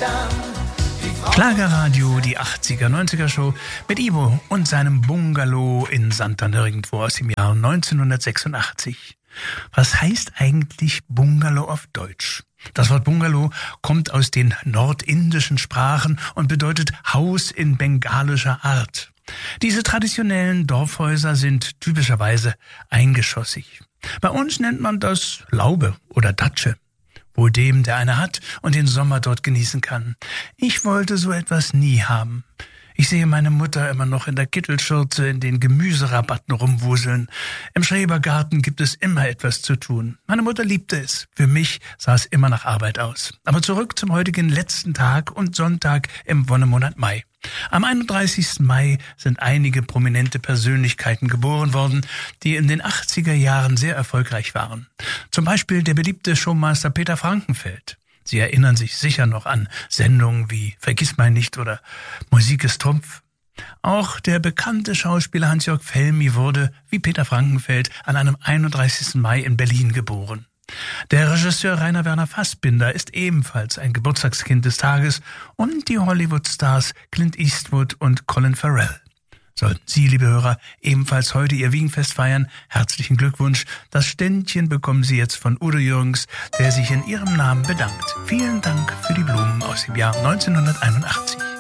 Schlagerradio, die 80er, 90er Show mit Ivo und seinem Bungalow in Santa Nirgendwo aus dem Jahr 1986. Was heißt eigentlich Bungalow auf Deutsch? Das Wort Bungalow kommt aus den nordindischen Sprachen und bedeutet Haus in bengalischer Art. Diese traditionellen Dorfhäuser sind typischerweise eingeschossig. Bei uns nennt man das Laube oder Datsche. Wohl dem, der eine hat und den Sommer dort genießen kann. Ich wollte so etwas nie haben. Ich sehe meine Mutter immer noch in der Kittelschürze in den Gemüserabatten rumwuseln. Im Schrebergarten gibt es immer etwas zu tun. Meine Mutter liebte es. Für mich sah es immer nach Arbeit aus. Aber zurück zum heutigen letzten Tag und Sonntag im Wonnemonat Mai. Am 31. Mai sind einige prominente Persönlichkeiten geboren worden, die in den 80er Jahren sehr erfolgreich waren. Zum Beispiel der beliebte Showmaster Peter Frankenfeld. Sie erinnern sich sicher noch an Sendungen wie Vergissmeinnicht oder Musik ist Trumpf. Auch der bekannte Schauspieler Hans-Jörg Felmy wurde, wie Peter Frankenfeld, an einem 31. Mai in Berlin geboren. Der Regisseur Rainer Werner Fassbinder ist ebenfalls ein Geburtstagskind des Tages und die Hollywood-Stars Clint Eastwood und Colin Farrell. Sollten Sie, liebe Hörer, ebenfalls heute Ihr Wiegenfest feiern, herzlichen Glückwunsch. Das Ständchen bekommen Sie jetzt von Udo Jürgens, der sich in Ihrem Namen bedankt. Vielen Dank für die Blumen aus dem Jahr 1981.